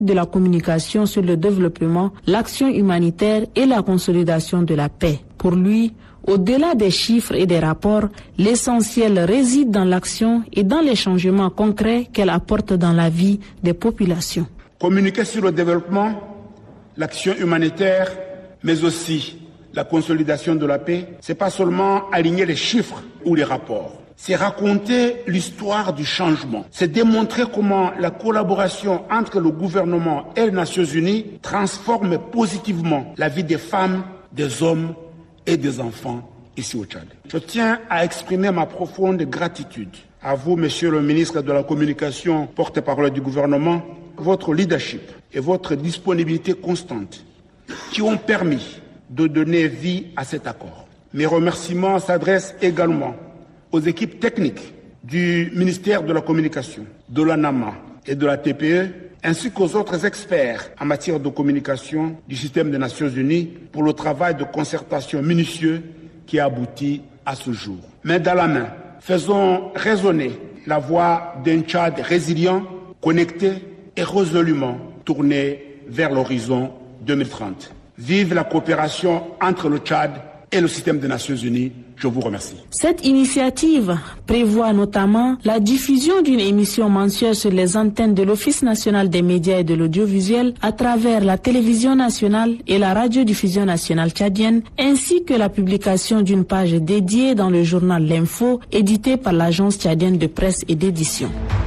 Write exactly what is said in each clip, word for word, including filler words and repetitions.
de la communication sur le développement, l'action humanitaire et la consolidation de la paix. Pour lui, au-delà des chiffres et des rapports, l'essentiel réside dans l'action et dans les changements concrets qu'elle apporte dans la vie des populations. Communiquer sur le développement, l'action humanitaire, mais aussi la consolidation de la paix, c'est pas seulement aligner les chiffres ou les rapports. C'est raconter l'histoire du changement. C'est démontrer comment la collaboration entre le gouvernement et les Nations Unies transforme positivement la vie des femmes, des hommes et des enfants ici au Tchad. Je tiens à exprimer ma profonde gratitude à vous, Monsieur le ministre de la Communication, porte-parole du gouvernement, votre leadership et votre disponibilité constante qui ont permis de donner vie à cet accord. Mes remerciements s'adressent également aux équipes techniques du ministère de la Communication, de l'ANAMA et de la T P E, ainsi qu'aux autres experts en matière de communication du système des Nations Unies pour le travail de concertation minutieux qui a abouti à ce jour. Main dans la main, faisons résonner la voix d'un Tchad résilient, connecté et résolument tourné vers l'horizon deux mille trente. Vive la coopération entre le Tchad et le système des Nations Unies. Je vous remercie. Cette initiative prévoit notamment la diffusion d'une émission mensuelle sur les antennes de l'Office national des médias et de l'audiovisuel à travers la télévision nationale et la radiodiffusion nationale tchadienne, ainsi que la publication d'une page dédiée dans le journal L'Info, édité par l'agence tchadienne de presse et d'édition.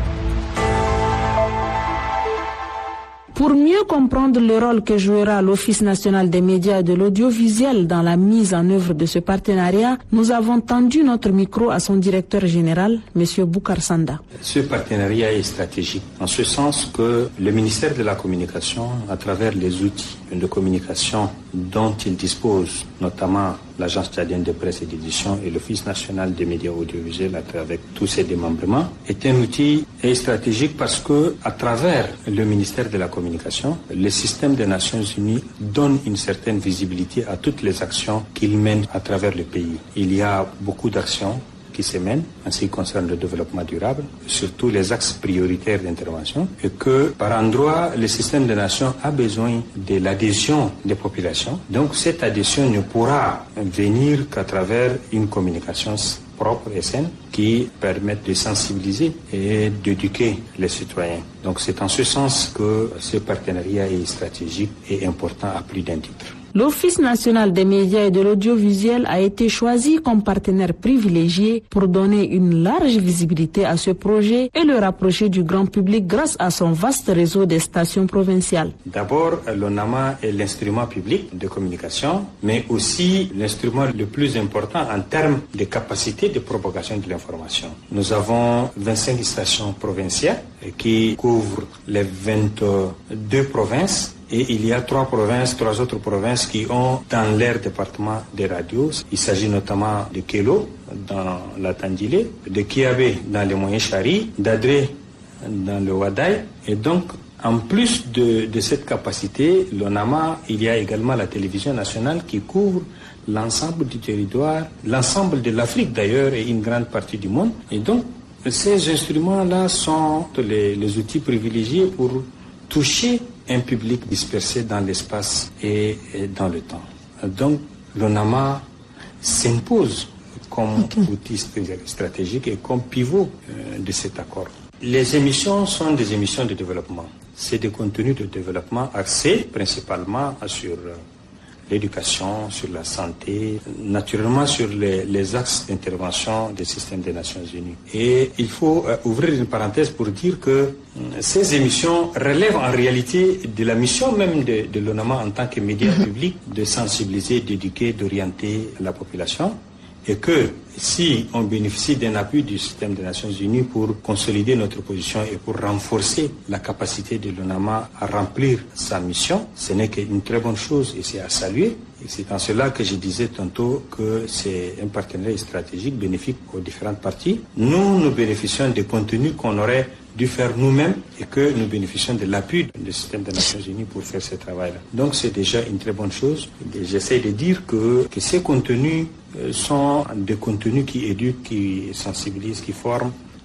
Pour mieux comprendre le rôle que jouera l'Office national des médias et de l'audiovisuel dans la mise en œuvre de ce partenariat, nous avons tendu notre micro à son directeur général, M. Boukar Sanda. Ce partenariat est stratégique, en ce sens que le ministère de la Communication, à travers les outils de communication dont il dispose, notamment l'Agence tchadienne de presse et d'édition et l'Office national des médias audiovisuels avec tous ses démembrements, est un outil stratégique parce que, à travers le ministère de la Communication, le système des Nations Unies donne une certaine visibilité à toutes les actions qu'il mène à travers le pays. Il y a beaucoup d'actions qui se mènent en ce qui concerne le développement durable, surtout les axes prioritaires d'intervention, et que par endroit, le système des nations a besoin de l'adhésion des populations. Donc cette adhésion ne pourra venir qu'à travers une communication propre et saine qui permette de sensibiliser et d'éduquer les citoyens. Donc c'est en ce sens que ce partenariat est stratégique et important à plus d'un titre. L'Office national des médias et de l'audiovisuel a été choisi comme partenaire privilégié pour donner une large visibilité à ce projet et le rapprocher du grand public grâce à son vaste réseau des stations provinciales. D'abord, l'ONAMA est l'instrument public de communication, mais aussi l'instrument le plus important en termes de capacité de propagation de l'information. Nous avons vingt-cinq stations provinciales qui couvrent les vingt-deux provinces. Et il y a trois provinces, trois autres provinces qui ont dans leur département des radios. Il s'agit notamment de Kélo, dans la Tandilé, de Kiabé, dans le Moyen-Chari, d'Adré, dans le Wadaï. Et donc, en plus de, de cette capacité, l'ONAMA, il y a également la télévision nationale qui couvre l'ensemble du territoire, l'ensemble de l'Afrique d'ailleurs et une grande partie du monde. Et donc, ces instruments-là sont les, les outils privilégiés pour toucher un public dispersé dans l'espace et, et dans le temps. Donc, l'ONAMA s'impose comme okay. outil stratégique et comme pivot euh, de cet accord. Les émissions sont des émissions de développement. C'est des contenus de développement axés principalement sur euh, l'éducation, sur la santé, naturellement sur les, les axes d'intervention des systèmes des Nations Unies. Et il faut euh, ouvrir une parenthèse pour dire que euh, ces émissions relèvent en réalité de la mission même de, de l'ONAMA en tant que média public de sensibiliser, d'éduquer, d'orienter la population. Et que si on bénéficie d'un appui du système des Nations Unies pour consolider notre position et pour renforcer la capacité de l'ONAMA à remplir sa mission, ce n'est qu'une très bonne chose et c'est à saluer. Et c'est en cela que je disais tantôt que c'est un partenariat stratégique bénéfique aux différentes parties. Nous, nous bénéficions des contenus qu'on aurait dû faire nous-mêmes et que nous bénéficions de l'appui du système des Nations Unies pour faire ce travail-là. Donc c'est déjà une très bonne chose. Et j'essaie de dire que, que ces contenus sont des contenus qui éduquent, qui sensibilisent, qui forment,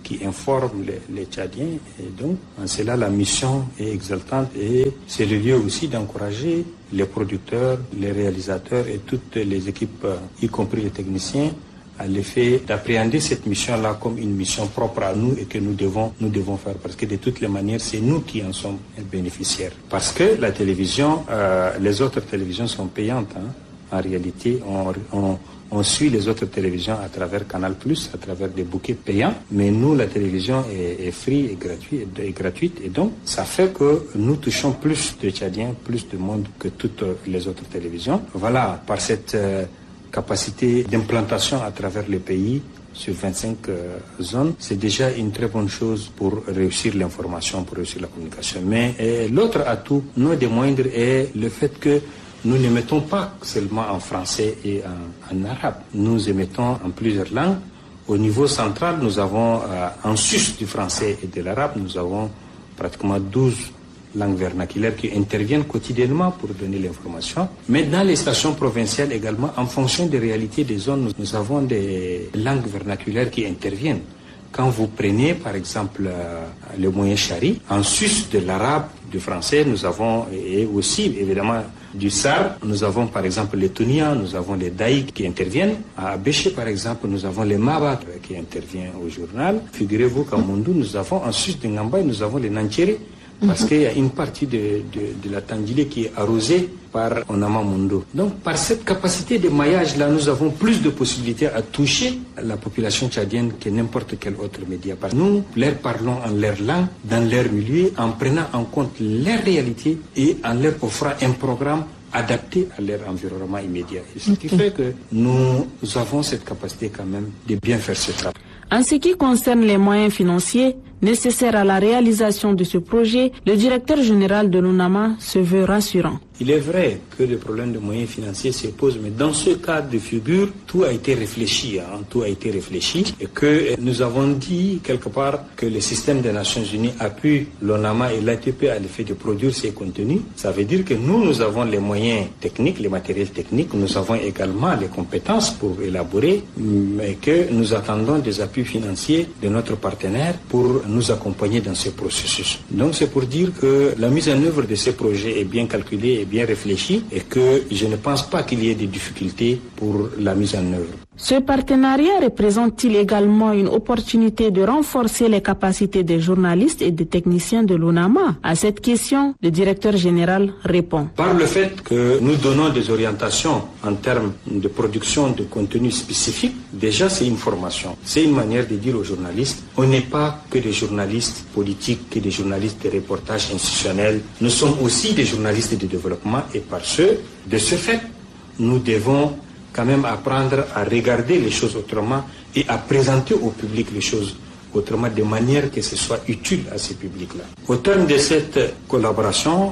qui informe les, les Tchadiens. Et donc, en cela, la mission est exaltante et c'est le lieu aussi d'encourager les producteurs, les réalisateurs et toutes les équipes, y compris les techniciens, à l'effet d'appréhender cette mission-là comme une mission propre à nous et que nous devons, nous devons faire. Parce que de toutes les manières, c'est nous qui en sommes bénéficiaires. Parce que la télévision, euh, les autres télévisions sont payantes. Hein. En réalité, on, on, on suit les autres télévisions à travers Canal plus, à travers des bouquets payants. Mais nous, la télévision est, est free et gratuite, et gratuite. Et donc, ça fait que nous touchons plus de Tchadiens, plus de monde que toutes les autres télévisions. Voilà, par cette... Euh, capacité d'implantation à travers le pays sur vingt-cinq euh, zones, c'est déjà une très bonne chose pour réussir l'information, pour réussir la communication. Mais euh, l'autre atout, non des moindres, est le fait que nous n'émettons pas seulement en français et en, en arabe. Nous émettons en plusieurs langues. Au niveau central, nous avons, euh, en sus du français et de l'arabe, nous avons pratiquement douze langues vernaculaires qui interviennent quotidiennement pour donner l'information. Mais dans les stations provinciales également, en fonction des réalités des zones, nous, nous avons des langues vernaculaires qui interviennent. Quand vous prenez par exemple euh, le moyen chari, en sus de l'arabe, du français, nous avons, et aussi évidemment du sar, nous avons par exemple les Tounia, nous avons les Daïk qui interviennent. À Béché par exemple, nous avons les Maba qui interviennent au journal. Figurez-vous qu'à Mondou, nous avons en sus de Ngambay, nous avons les Nanchere. Parce qu'il y a une partie de, de, de la Tandilé qui est arrosée par Onama Mundo. Donc, par cette capacité de maillage-là, nous avons plus de possibilités à toucher la population tchadienne que n'importe quel autre média. Parce que nous leur parlons en leur langue, dans leur milieu, en prenant en compte leur réalité et en leur offrant un programme adapté à leur environnement immédiat. Et ce qui fait que nous avons cette capacité quand même de bien faire ce travail. En ce qui concerne les moyens financiers nécessaires à la réalisation de ce projet, le directeur général de l'UNAMA se veut rassurant. Il est vrai que le problème de moyens financiers se pose, mais dans ce cas de figure, tout a été réfléchi, hein, tout a été réfléchi, et que nous avons dit quelque part que le système des Nations Unies appuie l'UNAMA et l'A T P à l'effet de produire ces contenus. Ça veut dire que nous, nous avons les moyens techniques, les matériels techniques, nous avons également les compétences pour élaborer, mais que nous attendons des appuis financiers de notre partenaire pour nous accompagner dans ce processus. Donc c'est pour dire que la mise en œuvre de ces projets est bien calculée, bien réfléchi et que je ne pense pas qu'il y ait des difficultés pour la mise en œuvre. Ce partenariat représente-t-il également une opportunité de renforcer les capacités des journalistes et des techniciens de l'UNAMA? À cette question, le directeur général répond. Par le fait que nous donnons des orientations en termes de production de contenu spécifique, déjà c'est une formation. C'est une manière de dire aux journalistes, on n'est pas que des journalistes politiques, que des journalistes de reportage institutionnels. Nous sommes aussi des journalistes de développement et par ce, de ce fait, nous devons quand même apprendre à regarder les choses autrement et à présenter au public les choses autrement de manière que ce soit utile à ce public-là. Au terme de cette collaboration,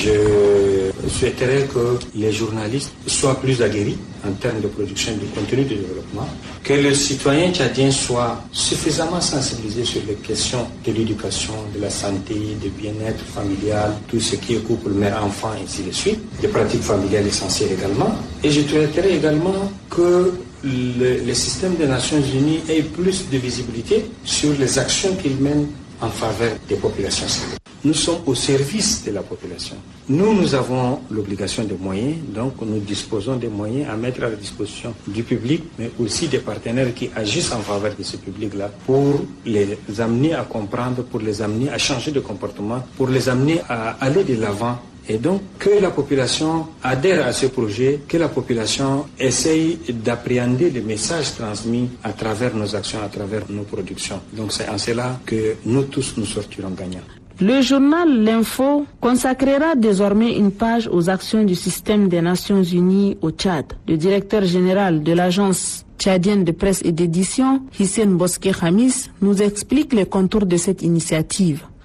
je souhaiterais que les journalistes soient plus aguerris en termes de production de contenu de développement, que le citoyen tchadien soit suffisamment sensibilisé sur les questions de l'éducation, de la santé, du bien-être familial, tout ce qui est couple, mère-enfant, et ainsi de suite, des pratiques familiales essentielles également. Et je souhaiterais également que le, le système des Nations Unies ait plus de visibilité sur les actions qu'il mène en faveur des populations civiles. Nous sommes au service de la population. Nous, nous avons l'obligation de moyens, donc nous disposons des moyens à mettre à la disposition du public, mais aussi des partenaires qui agissent en faveur de ce public-là pour les amener à comprendre, pour les amener à changer de comportement, pour les amener à aller de l'avant. Et donc, que la population adhère à ce projet, que la population essaye d'appréhender les messages transmis à travers nos actions, à travers nos productions. Donc, c'est en cela que nous tous, nous sortirons gagnants. Le journal L'Info consacrera désormais une page aux actions du système des Nations Unies au Tchad. Le directeur général de l'agence tchadienne de presse et d'édition, Hissène Bosquet Khamis, nous explique les contours de cette initiative.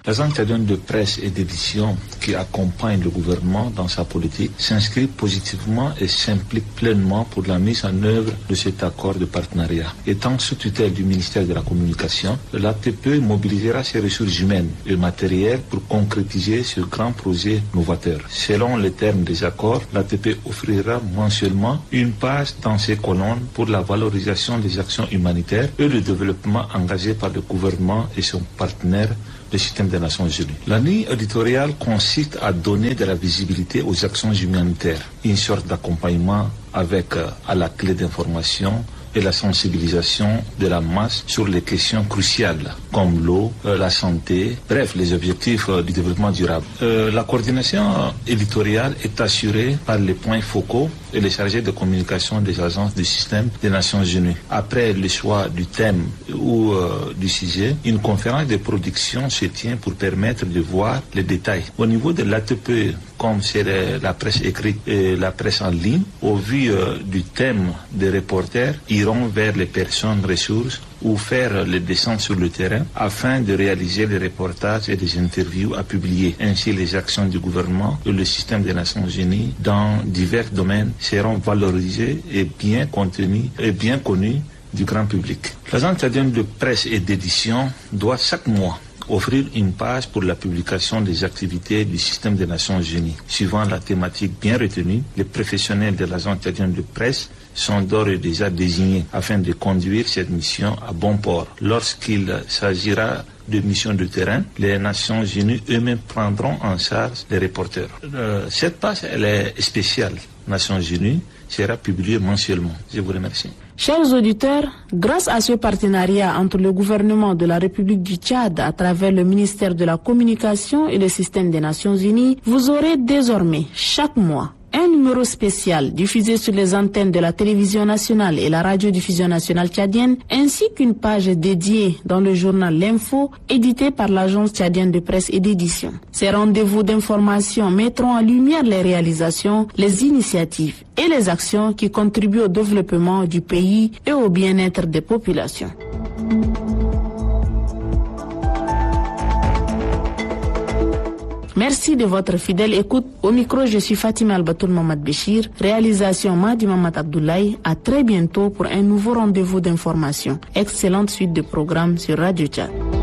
L'agence tchadienne de presse et d'édition qui accompagne le gouvernement dans sa politique s'inscrit positivement et s'implique pleinement pour la mise en œuvre de cet accord de partenariat. Étant sous tutelle du ministère de la Communication, l'A T P mobilisera ses ressources humaines et matérielles pour concrétiser ce grand projet novateur. Selon les termes des accords, l'A T P offrira mensuellement une page dans ses colonnes pour la valorisation des actions humanitaires et le développement engagé par le gouvernement et son partenaire, le système des Nations Unies. La ligne éditoriale consiste à donner de la visibilité aux actions humanitaires, une sorte d'accompagnement avec euh, à la clé d'information et la sensibilisation de la masse sur les questions cruciales comme l'eau, euh, la santé, bref, les objectifs euh, du développement durable. Euh, la coordination éditoriale est assurée par les points focaux et les chargés de communication des agences du système des Nations Unies. Après le choix du thème ou euh, du sujet, une conférence de production se tient pour permettre de voir les détails. Au niveau de l'A T P, comme c'est la presse écrite et la presse en ligne, au vu euh, du thème des reporters, iront vers les personnes ressources ou faire les descentes sur le terrain afin de réaliser des reportages et des interviews à publier. Ainsi, les actions du gouvernement et le système des Nations Unies dans divers domaines seront valorisées et bien contenues et bien connues du grand public. L'agence tchadienne de presse et d'édition doit chaque mois offrir une page pour la publication des activités du système des Nations Unies. Suivant la thématique bien retenue, les professionnels de l'agence tchadienne de presse sont d'ores et déjà désignés afin de conduire cette mission à bon port. Lorsqu'il s'agira de missions de terrain, les Nations Unies eux-mêmes prendront en charge les reporters. Euh, cette page, elle est spéciale. Nations Unies sera publiée mensuellement. Je vous remercie. Chers auditeurs, grâce à ce partenariat entre le gouvernement de la République du Tchad à travers le ministère de la Communication et le système des Nations Unies, vous aurez désormais chaque mois un numéro spécial diffusé sur les antennes de la télévision nationale et la radiodiffusion nationale tchadienne, ainsi qu'une page dédiée dans le journal L'Info, édité par l'agence tchadienne de presse et d'édition. Ces rendez-vous d'information mettront en lumière les réalisations, les initiatives et les actions qui contribuent au développement du pays et au bien-être des populations. Merci de votre fidèle écoute. Au micro, je suis Fatima Albatoul Mamad Béchir. Réalisation Madi Mamad Abdoulaye. À très bientôt pour un nouveau rendez-vous d'information. Excellente suite de programmes sur Radio Tchad.